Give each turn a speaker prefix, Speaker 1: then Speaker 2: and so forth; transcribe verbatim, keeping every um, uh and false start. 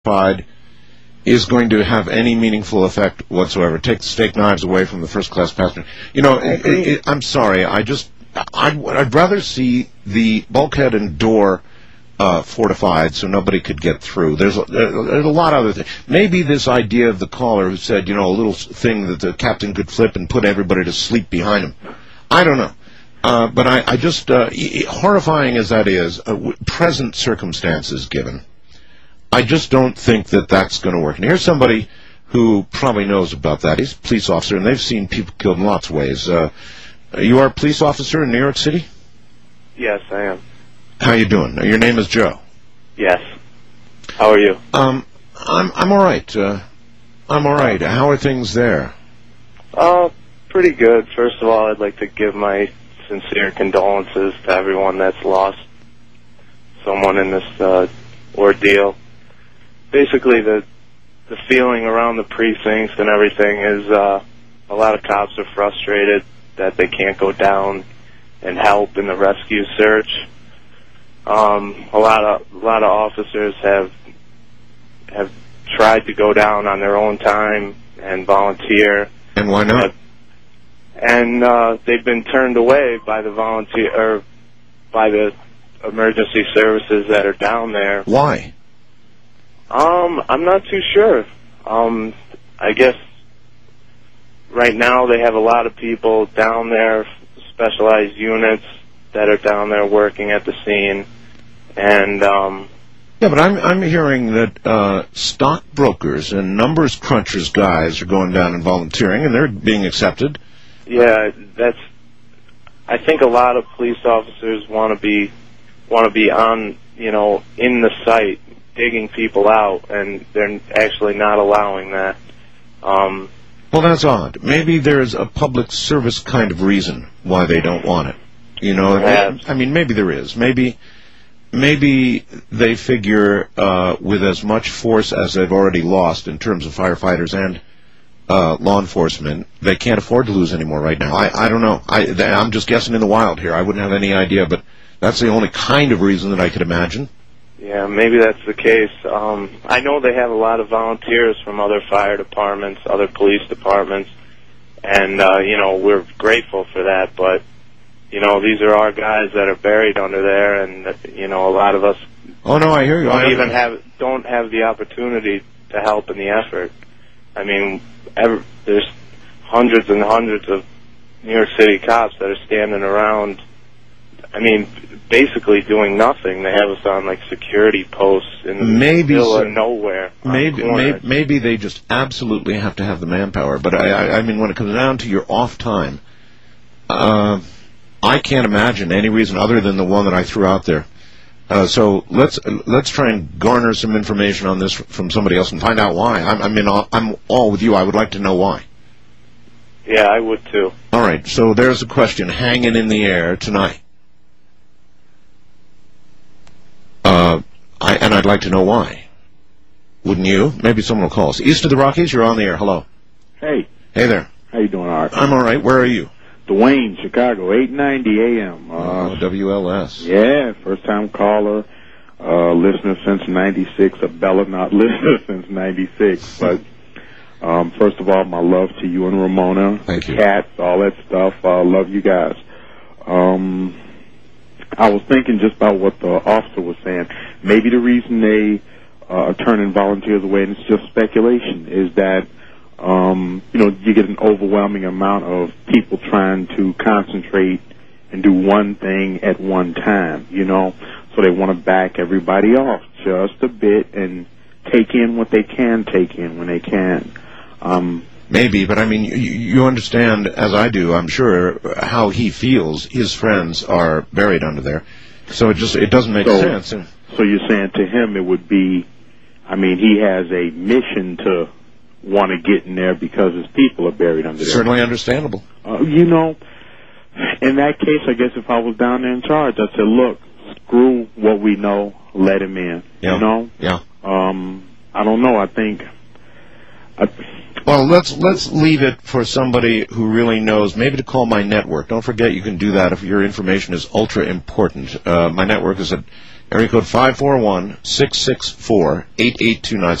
Speaker 1: certified is going to have any meaningful effect whatsoever. Take the steak knives away from the first-class passenger. You know, it, it, I'm sorry. I just, I'd, I'd rather see the bulkhead and door uh, fortified so nobody could get through. There's a, there's a lot of other things. Maybe this idea of the caller who said, you know, a little thing that the captain could flip and put everybody to sleep behind him. I don't know. Uh, but I, I just, uh, horrifying as that is, uh, w- present circumstances given, I just don't think that that's going to work. And here's somebody who probably knows about that. He's a police officer, and they've seen people killed in lots of ways. Uh, you are a police officer in New York City?
Speaker 2: Yes, I am.
Speaker 1: How you doing? Your name is Joe.
Speaker 2: Yes. How are you?
Speaker 1: Um, I'm I'm all right. Uh, I'm all right. How are things there?
Speaker 2: Uh, pretty good. First of all, I'd like to give my sincere condolences to everyone that's lost someone in this uh, ordeal. Basically, the the feeling around the precincts and everything is uh, a lot of cops are frustrated that they can't go down and help in the rescue search. Um, a lot of a lot of officers have have tried to go down on their own time and volunteer.
Speaker 1: And why not?
Speaker 2: Have, and uh, they've been turned away by the volunteer or by the emergency services that are down there.
Speaker 1: Why?
Speaker 2: Um, I'm not too sure. Um, I guess right now they have a lot of people down there, specialized units that are down there working at the scene, and um,
Speaker 1: yeah, but I'm I'm hearing that uh, stockbrokers and numbers crunchers guys are going down and volunteering, and they're being accepted.
Speaker 2: Yeah, that's. I think a lot of police officers want to be want to be on, you know, in the site, digging people out, and they're actually not allowing that. Um,
Speaker 1: well, that's odd. Maybe there's a public service kind of reason why they don't want it. You know,
Speaker 2: perhaps.
Speaker 1: I mean, maybe there is. Maybe, maybe they figure uh, with as much force as they've already lost in terms of firefighters and uh, law enforcement, they can't afford to lose any more right now. I, I don't know. I, I'm just guessing in the wild here. I wouldn't have any idea, but that's the only kind of reason that I could imagine.
Speaker 2: Yeah, maybe that's the case. Um, I know they have a lot of volunteers from other fire departments, other police departments, and, uh, you know, we're grateful for that, but, you know, these are our guys that are buried under there, and, you know, a lot of us
Speaker 1: oh, no, I hear you.
Speaker 2: don't
Speaker 1: I
Speaker 2: even have, don't have the opportunity to help in the effort. I mean, ever, there's hundreds and hundreds of New York City cops that are standing around, I mean, basically doing nothing. They have us on, like, security posts in the
Speaker 1: maybe
Speaker 2: middle
Speaker 1: so.
Speaker 2: of nowhere.
Speaker 1: Maybe, maybe, maybe they just absolutely have to have the manpower. But I, I, I mean, when it comes down to your off time, uh, I can't imagine any reason other than the one that I threw out there. Uh, so let's let's try and garner some information on this from somebody else and find out why. I'm, I mean, I'm all with you. I would like to know why.
Speaker 2: Yeah, I would too.
Speaker 1: All right. So there's a question hanging in the air tonight. Uh, I, and I'd like to know why. Wouldn't you? Maybe someone will call us. East of the Rockies, you're on the air. Hello.
Speaker 3: Hey.
Speaker 1: Hey there.
Speaker 3: How you doing, Art?
Speaker 1: I'm all right. Where are you?
Speaker 3: Dwayne, Chicago, eight ninety A M. Uh,
Speaker 1: oh, W L S.
Speaker 3: Yeah, first-time caller, uh, listener since ninety-six, a Bella not listener since ninety-six. But um, first of all, my love to you and Ramona.
Speaker 1: Thank you.
Speaker 3: Cats, all that stuff. Uh, love you guys. Um... I was thinking just about what the officer was saying. Maybe the reason they uh, are turning volunteers away, and it's just speculation, is that, um, you know, you get an overwhelming amount of people trying to concentrate and do one thing at one time, you know. So they want to back everybody off just a bit and take in what they can take in when they can. Um,
Speaker 1: Maybe, but I mean, you, you understand, as I do, I'm sure, how he feels. His friends are buried under there, so it just it doesn't make
Speaker 3: so,
Speaker 1: sense.
Speaker 3: So you're saying to him it would be, I mean, he has a mission to want to get in there because his people are buried under there.
Speaker 1: Certainly understandable.
Speaker 3: Uh, you know, in that case, I guess if I was down there in charge, I'd say, look, screw what we know, let him in.
Speaker 1: Yeah.
Speaker 3: You know?
Speaker 1: Yeah.
Speaker 3: Um, I don't know. I think. I,
Speaker 1: Well, let's let's leave it for somebody who really knows, maybe to call my network. Don't forget you can do that if your information is ultra important. Uh, my network is at Area code five four one, six six four, eight eight two nine.